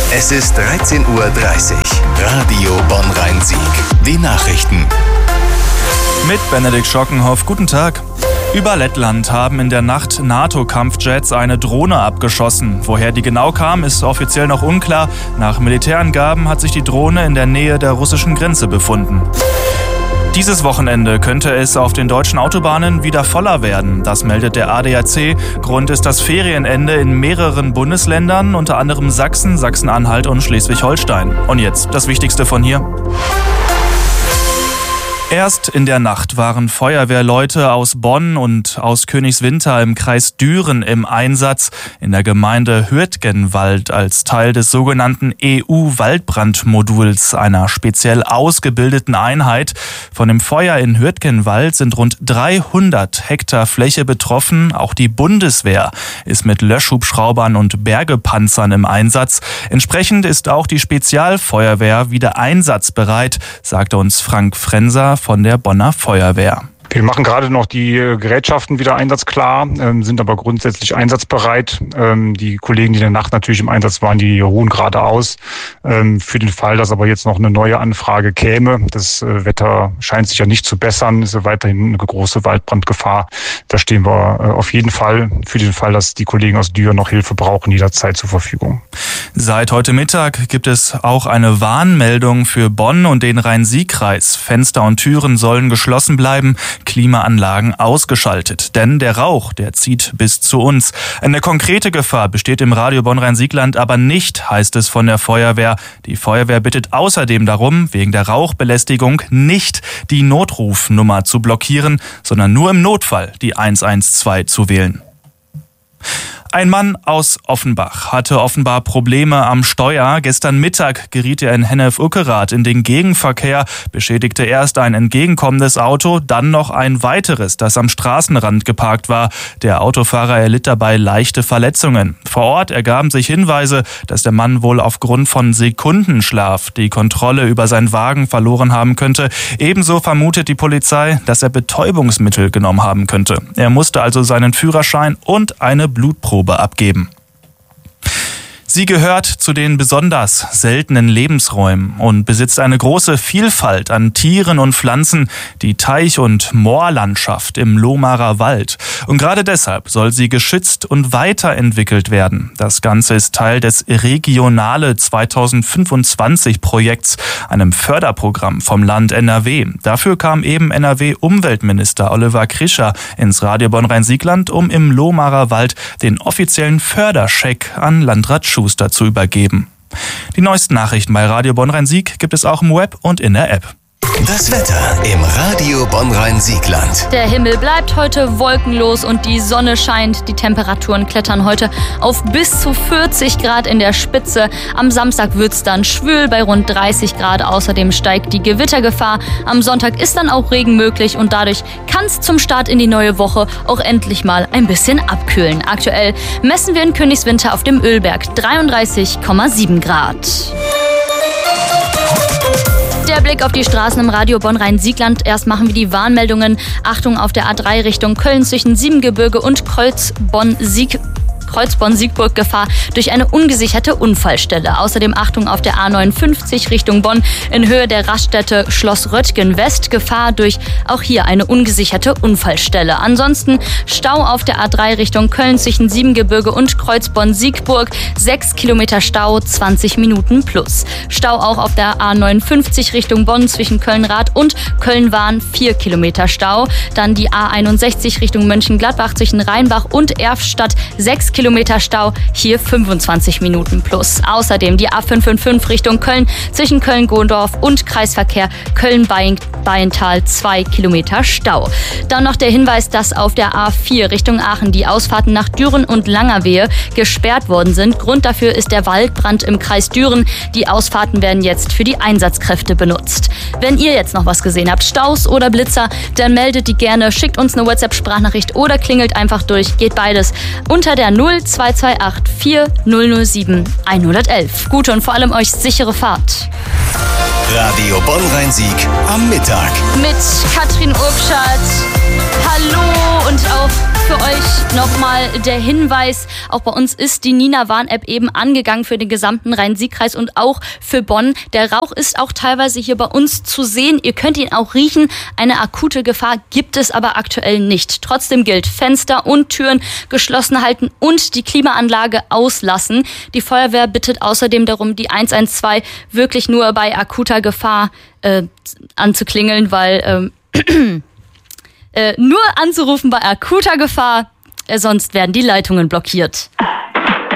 Es ist 13:30 Uhr. Radio Bonn-Rhein-Sieg. Die Nachrichten. Mit Benedikt Schockenhoff. Guten Tag. Über Lettland haben in der Nacht NATO-Kampfjets eine Drohne abgeschossen. Woher die genau kam, ist offiziell noch unklar. Nach Militärangaben hat sich die Drohne in der Nähe der russischen Grenze befunden. Dieses Wochenende könnte es auf den deutschen Autobahnen wieder voller werden. Das meldet der ADAC. Grund ist das Ferienende in mehreren Bundesländern, unter anderem Sachsen, Sachsen-Anhalt und Schleswig-Holstein. Und jetzt das Wichtigste von hier. Erst in der Nacht waren Feuerwehrleute aus Bonn und aus Königswinter im Kreis Düren im Einsatz in der Gemeinde Hürtgenwald als Teil des sogenannten EU-Waldbrandmoduls, einer speziell ausgebildeten Einheit. Von dem Feuer in Hürtgenwald sind rund 300 Hektar Fläche betroffen. Auch die Bundeswehr ist mit Löschhubschraubern und Bergepanzern im Einsatz. Entsprechend ist auch die Spezialfeuerwehr wieder einsatzbereit, sagte uns Frank Frenser von der Bonner Feuerwehr. Wir machen gerade noch die Gerätschaften wieder einsatzklar, sind aber grundsätzlich einsatzbereit. Die Kollegen, die in der Nacht natürlich im Einsatz waren, die ruhen gerade aus. Für den Fall, dass aber jetzt noch eine neue Anfrage käme, das Wetter scheint sich ja nicht zu bessern, ist ja weiterhin eine große Waldbrandgefahr. Da stehen wir auf jeden Fall für den Fall, dass die Kollegen aus Düren noch Hilfe brauchen, jederzeit zur Verfügung. Seit heute Mittag gibt es auch eine Warnmeldung für Bonn und den Rhein-Sieg-Kreis. Fenster und Türen sollen geschlossen bleiben, Klimaanlagen ausgeschaltet. Denn der Rauch, der zieht bis zu uns. Eine konkrete Gefahr besteht im Radio Bonn-Rhein-Siegland aber nicht, heißt es von der Feuerwehr. Die Feuerwehr bittet außerdem darum, wegen der Rauchbelästigung nicht die Notrufnummer zu blockieren, sondern nur im Notfall die 112 zu wählen. Ein Mann aus Offenbach hatte offenbar Probleme am Steuer. Gestern Mittag geriet er in Hennef-Uckerath in den Gegenverkehr, beschädigte erst ein entgegenkommendes Auto, dann noch ein weiteres, das am Straßenrand geparkt war. Der Autofahrer erlitt dabei leichte Verletzungen. Vor Ort ergaben sich Hinweise, dass der Mann wohl aufgrund von Sekundenschlaf die Kontrolle über seinen Wagen verloren haben könnte. Ebenso vermutet die Polizei, dass er Betäubungsmittel genommen haben könnte. Er musste also seinen Führerschein und eine Blutprobe abgeben. Sie gehört zu den besonders seltenen Lebensräumen und besitzt eine große Vielfalt an Tieren und Pflanzen, die Teich- und Moorlandschaft im Lohmarer Wald. Und gerade deshalb soll sie geschützt und weiterentwickelt werden. Das Ganze ist Teil des Regionale 2025 Projekts, einem Förderprogramm vom Land NRW. Dafür kam eben NRW-Umweltminister Oliver Krischer ins Radio Bonn-Rhein-Siegland, um im Lohmarer Wald den offiziellen Förderscheck an Landrat Schuster zu übergeben. Die neuesten Nachrichten bei Radio Bonn-Rhein-Sieg gibt es auch im Web und in der App. Das Wetter im Radio Bonn-Rhein-Siegland. Der Himmel bleibt heute wolkenlos und die Sonne scheint. Die Temperaturen klettern heute auf bis zu 40 Grad in der Spitze. Am Samstag wird es dann schwül bei rund 30 Grad. Außerdem steigt die Gewittergefahr. Am Sonntag ist dann auch Regen möglich und dadurch kann es zum Start in die neue Woche auch endlich mal ein bisschen abkühlen. Aktuell messen wir in Königswinter auf dem Ölberg 33,7 Grad. Der Blick auf die Straßen im Radio Bonn-Rhein-Siegland. Erst machen wir die Warnmeldungen. Achtung auf der A3 Richtung Köln zwischen Siebengebirge und Kreuzbonn-Siegburg Gefahr durch eine ungesicherte Unfallstelle. Außerdem Achtung auf der A59 Richtung Bonn in Höhe der Raststätte Schloss Röttgen West. Gefahr durch auch hier eine ungesicherte Unfallstelle. Ansonsten Stau auf der A3 Richtung Köln zwischen Siebengebirge und Kreuzbonn-Siegburg. 6 Kilometer Stau, 20 Minuten plus. Stau auch auf der A59 Richtung Bonn zwischen Köln-Rath und Köln-Wahn. 4 Kilometer Stau. Dann die A61 Richtung Mönchengladbach zwischen Rheinbach und Erftstadt. 6 Kilometer Stau, hier 25 Minuten plus. Außerdem die A555 Richtung Köln zwischen Köln-Gondorf und Kreisverkehr Köln-Bayental 2 Kilometer Stau. Dann noch der Hinweis, dass auf der A4 Richtung Aachen die Ausfahrten nach Düren und Langerwehe gesperrt worden sind. Grund dafür ist der Waldbrand im Kreis Düren. Die Ausfahrten werden jetzt für die Einsatzkräfte benutzt. Wenn ihr jetzt noch was gesehen habt, Staus oder Blitzer, dann meldet die gerne, schickt uns eine WhatsApp-Sprachnachricht oder klingelt einfach durch. Geht beides unter der 0228 4007 111. Gute und vor allem euch sichere Fahrt. Radio Bonn-Rhein-Sieg am Mittag. Mit Katrin Urbschat. Hallo und auch für euch nochmal der Hinweis, auch bei uns ist die Nina-Warn-App eben angegangen für den gesamten Rhein-Sieg-Kreis und auch für Bonn. Der Rauch ist auch teilweise hier bei uns zu sehen. Ihr könnt ihn auch riechen. Eine akute Gefahr gibt es aber aktuell nicht. Trotzdem gilt, Fenster und Türen geschlossen halten und die Klimaanlage auslassen. Die Feuerwehr bittet außerdem darum, die 112 wirklich nur bei akuter Gefahr anzuklingeln, weil nur anzurufen bei akuter Gefahr, sonst werden die Leitungen blockiert.